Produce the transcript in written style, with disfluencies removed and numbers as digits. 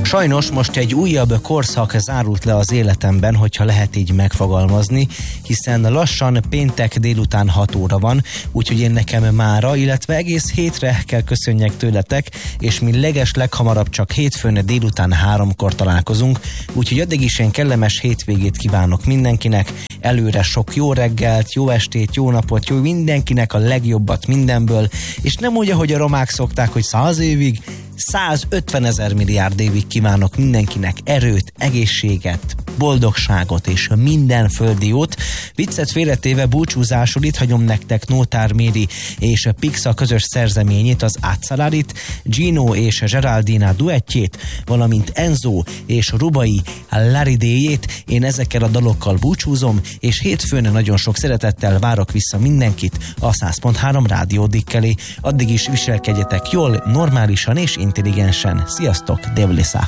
Sajnos most egy újabb korszak zárult le az életemben, hogyha lehet így megfogalmazni, hiszen lassan péntek délután 6 óra van, úgyhogy én nekem mára, illetve egész hétre kell köszönjek tőletek, és mi leghamarabb csak hétfőn délután 3-kor találkozunk, úgyhogy addig is én kellemes hétvégét kívánok mindenkinek, előre sok jó reggelt, jó estét, jó napot, jó mindenkinek a legjobbat mindenből, és nem úgy, ahogy a romák szokták, hogy 100 évig, 150 000 milliárd évig kívánok mindenkinek erőt, egészséget, boldogságot és minden földi jót. Viccet félretéve búcsúzásul itt hagyom nektek Nótár Méri és Pixa közös szerzeményét, az Átszalárit, Gino és Geraldina duettjét, valamint Enzo és Rubai Laridéjét. Én ezekkel a dalokkal búcsúzom, és hétfőn nagyon sok szeretettel várok vissza mindenkit a 100.3 Rádió Dikkelé. Addig is viselkedjetek jól, normálisan és intelligensen. Sziasztok, Devlisa!